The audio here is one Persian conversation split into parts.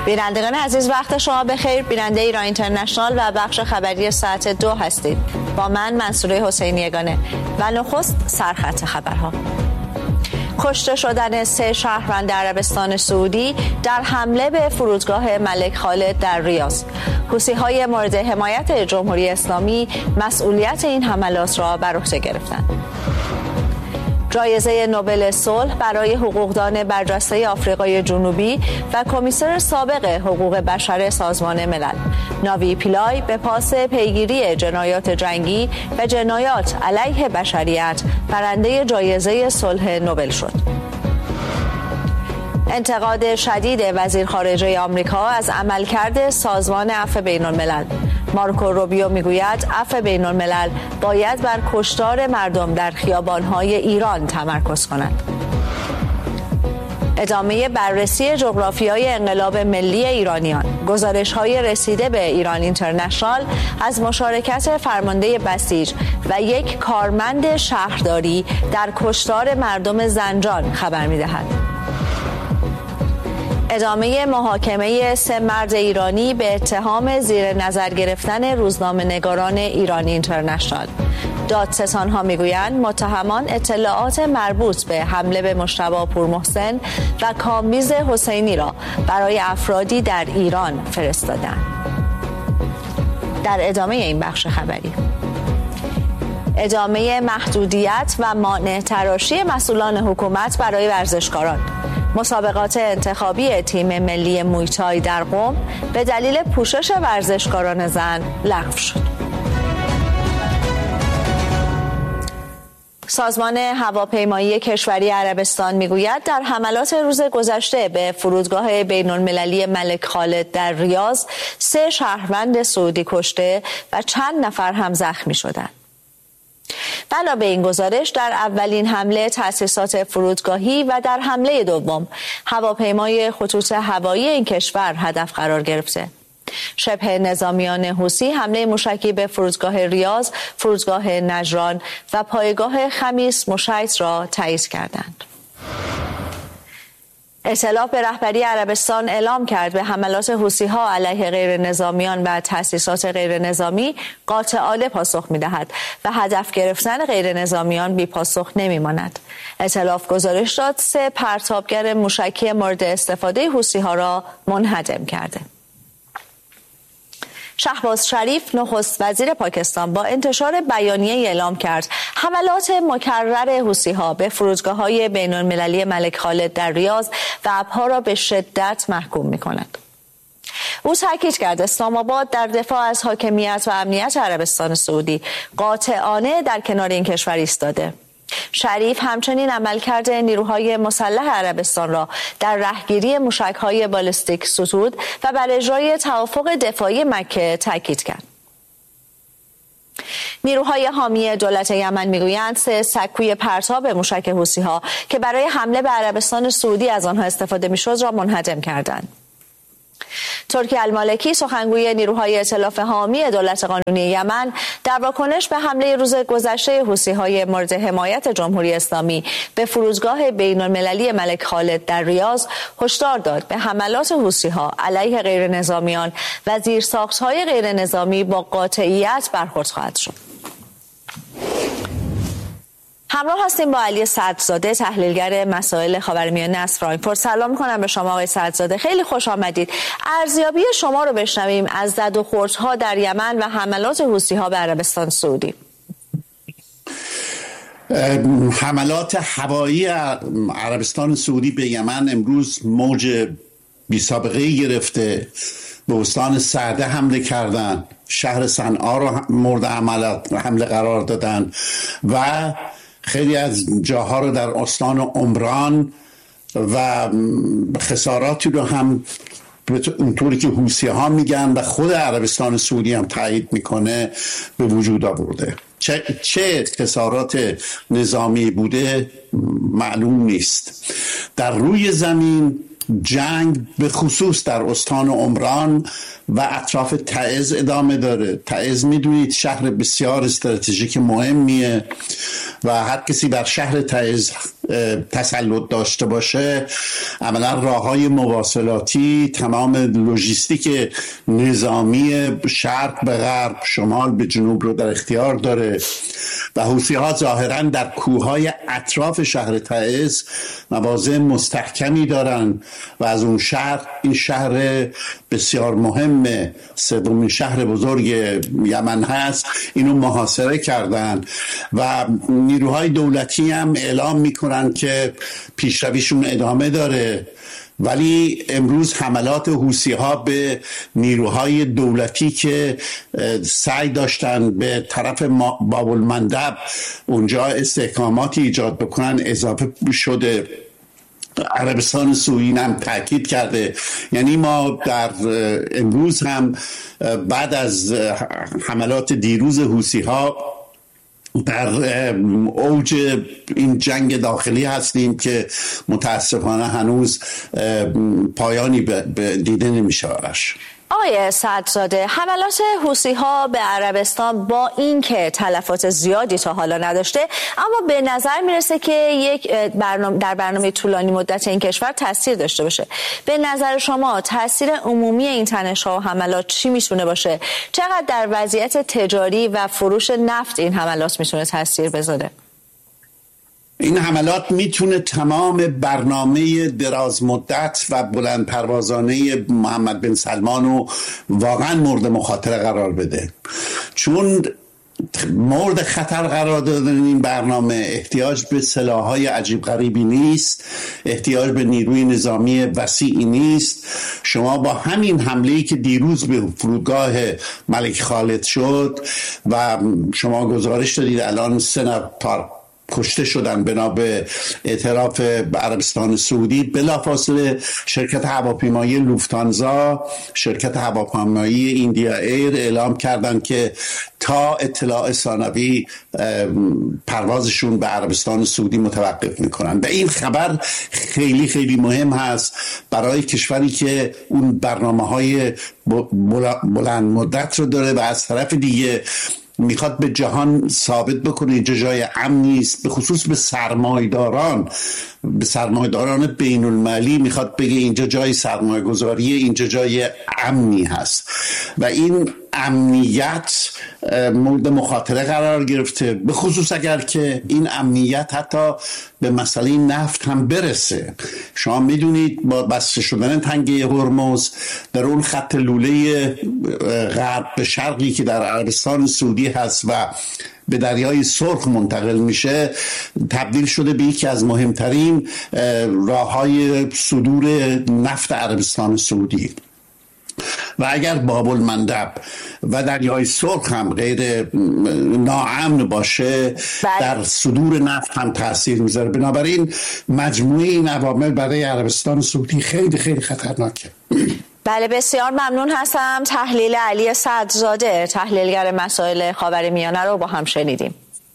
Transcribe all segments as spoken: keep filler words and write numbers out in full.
بینندگان عزیز، وقت شما بخیر. بیننده ایران اینترنشنال و بخش خبری ساعت دو هستید. با من منصوره حسینی یگانه و نخست سرخط خبرها. کشته شدن سه شهروند عربستان سعودی در حمله به فرودگاه ملک خالد در ریاض. حوثی‌های مورد حمایت جمهوری اسلامی مسئولیت این حملات را بر عهده گرفتند. جایزه نوبل صلح برای حقوقدان برجسته آفریقای جنوبی و کمیسر سابق حقوق بشر سازمان ملل ناوی پیلای به پاس پیگیری جنایات جنگی و جنایات علیه بشریت برنده جایزه صلح نوبل شد. انتقاد شدید وزیر خارجه آمریکا از عملکرد سازمان عفو بین‌الملل. مارکو روبیو میگوید عفو بین‌الملل باید بر کشتار مردم در خیابان‌های ایران تمرکز کند. ادامه بررسی جغرافیای انقلاب ملی ایرانیان. گزارش‌های رسیده به ایران اینترنشنال از مشارکت فرمانده بسیج و یک کارمند شهرداری در کشتار مردم زنجان خبر می‌دهد. ادامه محاکمه سه مرد ایرانی به اتهام زیر نظر گرفتن روزنامه‌نگاران ایران اینترنشنال. دادستان‌ها میگویند متهمان اطلاعات مربوط به حمله به مجتبی پورمحسن و کامبیز حسینی را برای افرادی در ایران فرستادند. در ادامه این بخش خبری، ادامه محدودیت و مانع تراشی مسئولان حکومت برای ورزشکاران. مسابقات انتخابی تیم ملی مویتای در قم به دلیل پوشش ورزشکاران زن لغو شد. سازمان هواپیمایی کشوری عربستان میگوید در حملات روز گذشته به فرودگاه بین‌المللی ملک خالد در ریاض سه شهروند سعودی کشته و چند نفر هم زخمی شدند. بنا به این گزارش در اولین حمله تأسیسات فرودگاهی و در حمله دوم هواپیمای خطوط هوایی این کشور هدف قرار گرفته. شبه نظامیان حوثی حمله موشکی به فرودگاه ریاض، فرودگاه نجران و پایگاه خمیس مشیط را تایید کردند. ائتلاف به رهبری عربستان اعلام کرد به حملات حوثی‌ها علیه غیر نظامیان و تأسیسات غیر نظامی قاطعانه پاسخ می‌دهد و هدف گرفتن غیر نظامیان بی پاسخ نمی‌ماند. ائتلاف گزارش داد سه پرتابگر موشکی مورد استفاده حوثی‌ها را منهدم کرده. شهباز شریف نخست وزیر پاکستان با انتشار بیانیه اعلام کرد حملات مکرر حوثی‌ها به فرودگاه‌های بین‌المللی ملک خالد در ریاض و ابها را به شدت محکوم می‌کند. او تاکید کرد اسلام آباد در دفاع از حاکمیت و امنیت عربستان سعودی قاطعانه در کنار این کشور ایستاده. شریف همچنین عملکرد نیروهای مسلح عربستان را در رهگیری موشک‌های بالستیک ستود و بر اجرای توافق دفاعی مکه تاکید کرد. نیروهای حامی دولت یمن میگویند سه سکوی پرتاب موشک حوثی‌ها که برای حمله به عربستان سعودی از آنها استفاده می‌شد را منهدم کردند. ترکی المالکی سخنگوی نیروهای ائتلاف حامی دولت قانونی یمن در واکنش به حمله روز گذشته حوثی‌های مورد حمایت جمهوری اسلامی به فرودگاه بین‌المللی ملک خالد در ریاض هشدار داد به حملات حوثی‌ها علیه غیر نظامیان و زیرساخت‌های غیر نظامی با قاطعیت برخورد خواهد شد. همراه هستیم با علی سعدزاده، تحلیلگر مسائل خاورمیانه از فرانکفورت. سلام می‌کنم به شما آقای سعدزاده، خیلی خوش آمدید. ارزیابی شما رو بشنویم از زد و خوردها در یمن و حملات حوثی‌ها به عربستان سعودی. حملات هوایی عربستان سعودی به یمن امروز موج بی سابقه گرفته. به استان سعده حمله کردن، شهر صنعا رو مورد حمله قرار دادن و خیلی از جاها رو در استان عمران و خساراتی رو هم اونطوری که حوثی‌ها میگن و خود عربستان سعودی هم تایید میکنه به وجود آورده. چه, چه خسارات نظامی بوده معلوم نیست. در روی زمین جنگ به خصوص در استان عمران و اطراف تعز ادامه داره. تعز میدونید شهر بسیار استراتژیک مهمیه و هر کسی بر شهر تعز تسلط داشته باشه، عملا راههای مواصلاتی، تمام لوجیستیک نظامی شرق به غرب، شمال به جنوب رو در اختیار داره و حوثی‌ها ظاهراً در کوههای اطراف شهر تعز مواضع مستحکمی دارن و از اون شهر، این شهر بسیار مهم سومین شهر بزرگ یمن هست، اینو محاصره کردن و نیروهای دولتی هم اعلام میکنن که پیشرویشون ادامه داره. ولی امروز حملات حوثی‌ها به نیروهای دولتی که سعی داشتن به طرف باب المندب اونجا استحکاماتی ایجاد بکنن اضافه شده. عربستان سعودی هم تاکید کرده، یعنی ما در امروز هم بعد از حملات دیروز حوثی‌ها در اوج این جنگ داخلی هستیم که متاسفانه هنوز پایانی دیده نمیشه آرش. آقای سعدزاده، حملات حوثی‌ها به عربستان با اینکه تلفات زیادی تا حالا نداشته، اما به نظر میرسه که یک برنامه در برنامه طولانی مدت این کشور تاثیر داشته باشه. به نظر شما تاثیر عمومی این تنش‌ها و حملات چی میتونه باشه؟ چقدر در وضعیت تجاری و فروش نفت این حملات میتونه تاثیر بذاره؟ این حملات میتونه تمام برنامه دراز مدت و بلند پروازانه محمد بن سلمان رو واقعا مورد مخاطره قرار بده، چون مورد خطر قرار دادن این برنامه احتیاج به سلاح‌های عجیب غریبی نیست، احتیاج به نیروی نظامی وسیعی نیست. شما با همین حمله‌ای که دیروز به فرودگاه ملک خالد شد و شما گزارش دادید الان سه نفر کشته شدن بنا به اعتراف عربستان سعودی، بلافاصله شرکت هواپیمایی لوفتانزا، شرکت هواپیمایی ایندیا ایر اعلام کردن که تا اطلاع ثانوی پروازشون به عربستان سعودی متوقف میکنن. و این خبر خیلی خیلی مهم هست برای کشوری که اون برنامه‌های بلند مدت رو داره و از طرف دیگه میخواد به جهان ثابت بکنه اینجا جای امن نیست، به خصوص به سرمایه‌داران به سرمایه‌داران بین المللی میخواد بگه اینجا جای سرمایه گذاریه، اینجا جای امنی هست و این امنیت مورد مخاطره قرار گرفته، به خصوص اگر که این امنیت حتی به مسئله نفت هم برسه. شما میدونید با بسته شدن تنگه هرمز در اون خط لوله غرب به شرقی که در عربستان سعودی هست و به دریای سرخ منتقل میشه، تبدیل شده به یکی از مهمترین راههای صدور نفت عربستان سعودی. و اگر باب المندب و دریای سرخ هم غیر ناامن باشه در صدور نفت هم تاثیر میذاره. بنابراین مجموعه این عوامل برای عربستان سعودی خیلی خیلی خطرناکه. بله، بسیار ممنون هستم. تحلیل علی سعدزاده، تحلیلگر مسائل خاورمیانه رو با هم شنیدیم.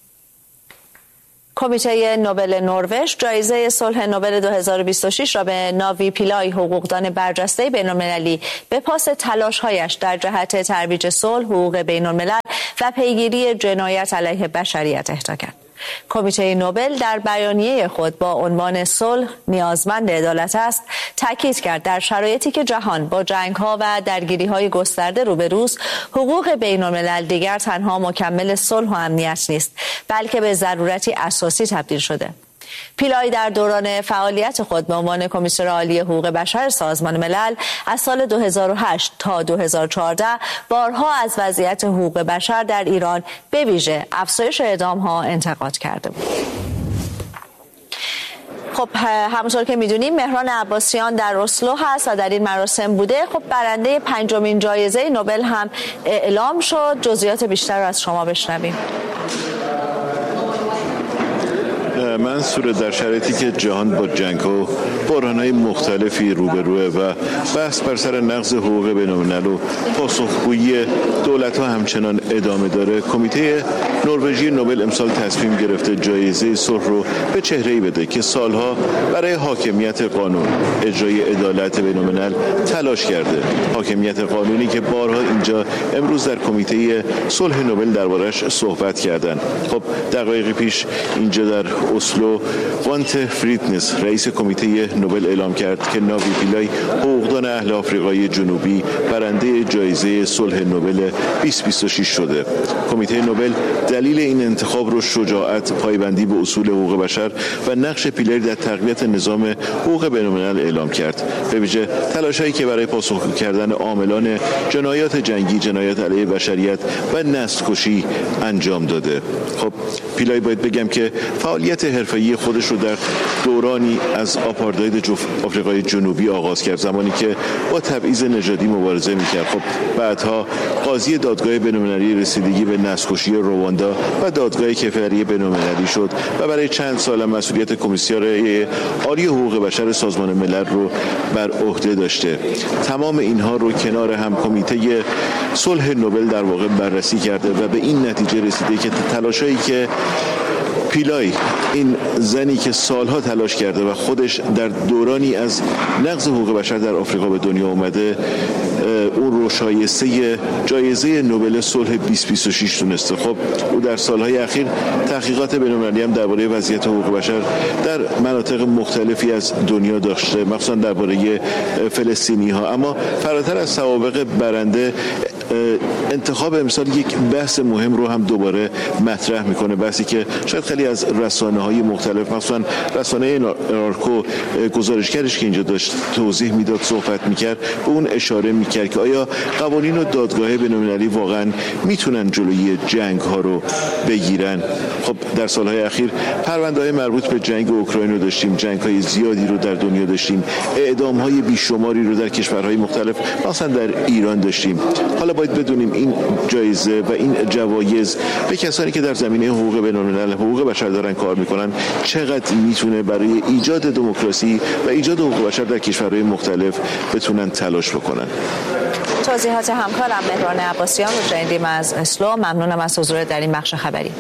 کمیته نوبل نروژ جایزه صلح نوبل دو هزار و بیست و شش را به ناوی پیلای، حقوقدان برجسته بین‌المللی، به پاس تلاش‌هایش در جهت ترویج صلح، حقوق بین‌الملل و پیگیری جنایت علیه بشریت اهدا کرد. کمیته نوبل در بیانیه خود با عنوان صلح نیازمند عدالت است تاکید کرد در شرایطی که جهان با جنگ‌ها و درگیری‌های گسترده روبروست، حقوق بین‌الملل دیگر تنها مکمل صلح و امنیت نیست، بلکه به ضرورتی اساسی تبدیل شده. پیلای در دوران فعالیت خود به عنوان کمیسر عالی حقوق بشر سازمان ملل از سال دو هزار و هشت تا دو هزار و چهارده بارها از وضعیت حقوق بشر در ایران به ویژه افزایش اعدام‌ها انتقاد کرده بود. خب همونطور که میدونیم مهران عباسیان در اسلو هست و در این مراسم بوده. خب برنده پنجمین جایزه نوبل هم اعلام شد. جزئیات بیشتر رو از شما بشنویم. منصور، در شرایطی که جهان با جنگ و بحران‌های مختلفی روبروه و بحث بر سر نقض حقوق بین‌الملل و پاسخگویی دولت‌ها همچنان ادامه داره، کمیته نروژی نوبل امسال تصمیم گرفته جایزه صلح رو به چهره‌ای بده که سالها برای حاکمیت قانون، اجرای عدالت بین‌الملل تلاش کرده. حاکمیت قانونی که بارها اینجا امروز در کمیته صلح نوبل دربارش صحبت کردن. خب دقایقی پیش اینجا در اسلو وانت فریدنس رئیس کمیته نوبل اعلام کرد که ناوی پیلای حقوقدان اهل آفریقای جنوبی برنده جایزه صلح نوبل بیست بیست و شش شده. کمیته نوبل دلیل این انتخاب رو شجاعت، پایبندی به اصول حقوق بشر و نقش پیلای در تقویت نظام حقوق بین‌الملل اعلام کرد. به ویژه تلاش‌هایی که برای پاسخگو کردن عاملان جنایات جنگی، جنایات علیه بشریت و نسل‌کشی انجام داده. خب پیلای باید بگم که فعالیت حرفه‌ای خودش رو در دورانی از آپارتاید آفریقای جنوبی آغاز کرد، زمانی که با تبعیض نژادی مبارزه می‌کرد. خب بعدها قاضی دادگاه بین‌المللی رسیدگی به نسل‌کشی رواندا و دادگاه کیفری بین‌المللی شد و برای چند سال مسئولیت کمیسیون عالی حقوق بشر سازمان ملل رو بر عهده داشته. تمام اینها رو کنار هم کمیته صلح نوبل در واقع بررسی کرده و به این نتیجه رسیده که تلاشایی که پیلای، این زنی که سالها تلاش کرده و خودش در دورانی از نقض حقوق بشر در آفریقا به دنیا اومده، اون رو شایسته جایزه نوبل صلح بیست بیست و شش دونسته. خب او در سالهای اخیر تحقیقات بین‌المللی هم درباره وضعیت حقوق بشر در مناطق مختلفی از دنیا داشته، مخصوصا درباره فلسطینی ها. اما فراتر از سوابق برنده، انتخاب امسال یک بحث مهم رو هم دوباره مطرح میکنه، بحثی که شاید خیلی از رسانه‌های مختلف، مثلا رسانه نارکو گزارشگرش که اینجا داشت توضیح میداد، صحبت میکرد، به اون اشاره میکرد که آیا قوانین و دادگاه بین‌المللی واقعا میتونن جلوی جنگ ها رو بگیرن. خب در سالهای اخیر پرونده‌های مربوط به جنگ اوکراین رو داشتیم، جنگ‌های زیادی رو در دنیا داشتیم، اعدام‌های بیشماری رو در کشورهای مختلف مثلا در ایران داشتیم. حالا باید بدونیم این جایزه و این جوایز به کسانی که در زمینه حقوق بین‌الملل، حقوق بشر دارن کار میکنن، چقدر میتونه برای ایجاد دموکراسی و ایجاد حقوق بشر در کشورهای مختلف بتونن تلاش بکنن. توضیحات همکارم مهران عباسیان رو شنیدیم از اسلو. ممنونم از حضور در این بخش خبری.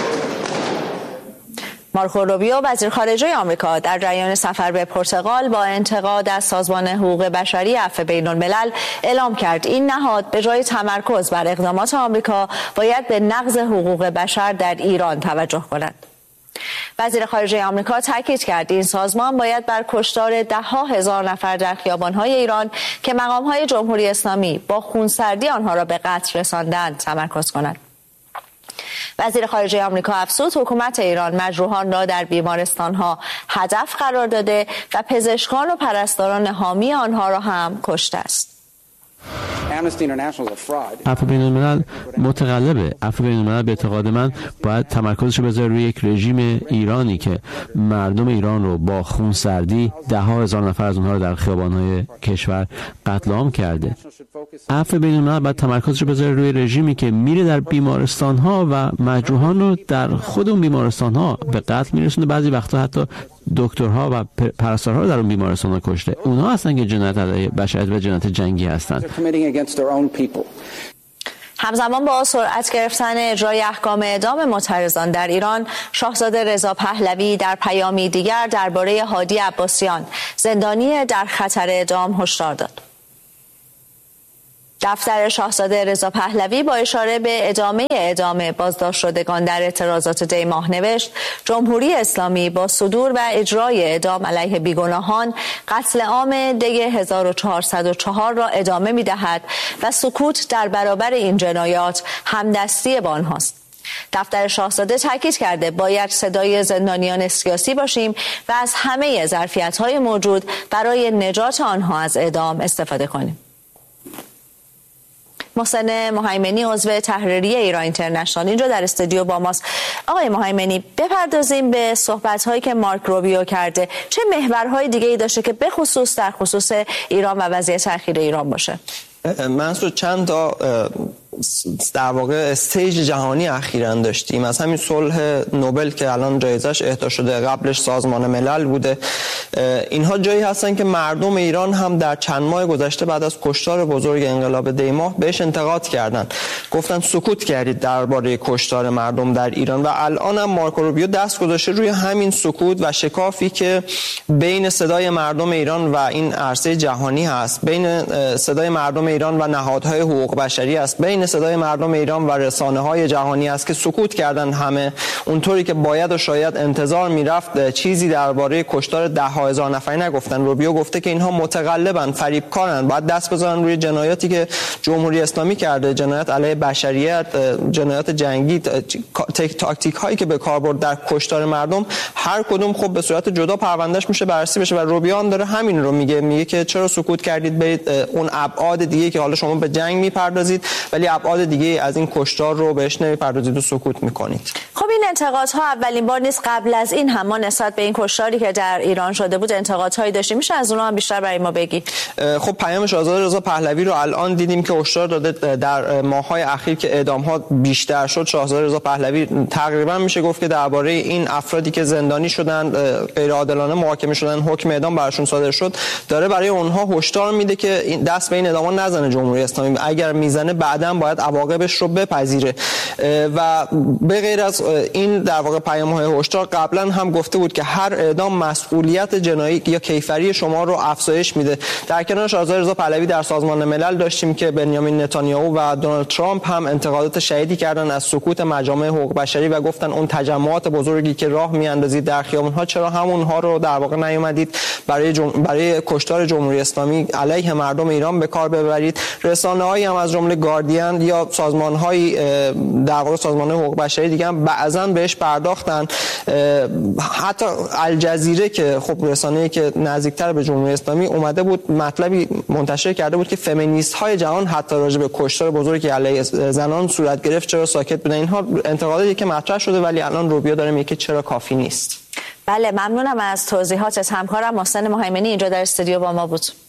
مارکو روبیو وزیر خارجه آمریکا در جریان سفر به پرتغال با انتقاد از سازمان حقوق بشری عفو بین‌الملل اعلام کرد این نهاد به جای تمرکز بر اقدامات آمریکا باید به نقض حقوق بشر در ایران توجه کند. وزیر خارجه آمریکا تاکید کرد این سازمان باید بر کشتار ده ها هزار نفر در خیابان‌های ایران که مقام‌های جمهوری اسلامی با خونسردی آنها را به قتل رساندند تمرکز کند. وزیر خارجه آمریکا افزود حکومت ایران مجروحان را در بیمارستان‌ها هدف قرار داده و پزشکان و پرستاران حامی آنها را هم کشته است. عفو بین‌الملل متقلبه. عفو بین‌الملل به اعتقاد من باید تمرکزش رو بذاره روی یک رژیم ایرانی که مردم ایران رو با خونسردی ده ها هزار نفر از اونها رو در خیابان‌های کشور قتل عام کرده. عفو بین‌الملل باید تمرکزش رو بذاره روی رژیمی که میره در بیمارستان‌ها و مجروحان رو در خود اون بیمارستان‌ها به قتل میرسونه، بعضی وقتا حتی دکترها و پرستارها رو در اون بیمارستان‌ها کشته. اونها هستن که جنایت علیه بشریت و جنایت جنگی هستند. همزمان با سرعت گرفتن اجرای احکام اعدام معترضان در ایران، شاهزاده رضا پهلوی در پیامی دیگر درباره هادی عباسیان زندانی در خطر اعدام هشدار داد. دفتر شاهزاده رضا پهلوی با اشاره به ادامه اعدام بازداشت شدگان در اعتراضات دی ماه نوشت جمهوری اسلامی با صدور و اجرای اعدام علیه بیگناهان قتل عام دی هزار و چهارصد و چهار را ادامه می‌دهد و سکوت در برابر این جنایات همدستی با آنهاست. دفتر شاهزاده تاکید کرده باید صدای زندانیان سیاسی باشیم و از همه ظرفیت‌های موجود برای نجات آنها از اعدام استفاده کنیم. محسن مهیمنی عضو تحریریه ایران اینترنشنال اینجا در استودیو با ماست. آقای مهیمنی، بپردازیم به صحبت‌هایی که مارک روبیو کرده. چه محورهای دیگه‌ای داشته که به خصوص در خصوص ایران و وضعیت اخیر ایران باشه؟ منصور چند تا در واقع استیج جهانی اخیراً داشتیم، از همین صلح نوبل که الان جایزش اهدا شده، قبلش سازمان ملل بوده. اینها جایی هستن که مردم ایران هم در چند ماه گذشته بعد از کشتار بزرگ انقلاب دی ماه بهش انتقاد کردن، گفتن سکوت کردید درباره کشتار مردم در ایران. و الان هم مارکو روبیو دست گذاشته روی همین سکوت و شکافی که بین صدای مردم ایران و این عرصه جهانی هست، بین صدای مردم ایران و نهادهای حقوق بشری است، بین بین صدای مردم ایران و رسانه‌های جهانی است که سکوت کردن همه، اونطوری که باید و شاید انتظار میرفت چیزی درباره کشتار ده ها هزار نفری نگفتن. روبیو گفته که اینها متقلبن، فریبکارن، باید دست بذارن روی جنایاتی که جمهوری اسلامی کرده، جنایات علیه بشریت، جنایات جنگی، تاکتیک هایی که به کار برد در کشتار مردم، هر کدوم خب به صورت جدا پروندهش میشه بررسی بشه. و روبیان داره همین رو میگه، میگه که چرا سکوت کردید، برید اون ابعاد دیگه که حالا شما به جنگ میپردازید ولی ابعاد دیگه از این کشتار رو بهش نمیپردازید و سکوت میکنید. خب این انتقادها اولین بار نیست، قبل از این هم ما نسبت به این کشتاری که در ایران شده بود انتقادهایی داشتیم، میشه از اونها هم بیشتر برای ما بگی؟ خب پیام شاهزاده رضا پهلوی رو الان دیدیم که هشدار داده در ماه‌های اخیر که اعدام‌ها بیشتر شد. شاهزاده رضا پهلوی تقریبا میشه گفت که درباره این افرادی که زندانی شدن، غیر عادلانه محاکمه شدن، حکم اعدام براشون صادر شد، داره برای اونها هشدار میده که دست به این اعدام‌ها نزنه جمهوری اسلامی، اگر میزنه بعداً باید عواقبش رو بپذیره. و به غیر از این در واقع پیام‌های هشدار قبلا هم گفته بود که هر اعدام مسئولیت جنایی یا کیفری شما رو افزایش میده. در کنار شاهزاده رضا پهلوی در سازمان ملل داشتیم که بنیامین نتانیاهو و دونالد ترامپ هم انتقادات شدیدی کردن از سکوت مجامع حقوق بشری و گفتن اون تجمعات بزرگی که راه میاندازید در خیابون‌ها، چرا همونها رو در واقع نیومدید برای جم... برای کشتار جمهوری اسلامی علیه مردم ایران به کار ببرید. رسانه‌هایی هم از جمله گاردین یا سازمان‌های در واقع سازمان‌های حقوق بشری دیگه هم بعضاً بهش پرداختن. حتی الجزیره که خب رسانه‌ای که نزدیکتر به جمهوری اسلامی اومده بود مطلبی منتشر کرده بود که فمینیست‌های جهان حتی راجع به کشتار بزرگی علیه زنان صورت گرفت چرا ساکت بودن. اینها انتقاداتی که مطرح شده ولی الان روبیو داره میگه چرا کافی نیست. بله ممنونم از توضیحاتت. همکارم محسن مهیمنی اینجا در استودیو با ما بود.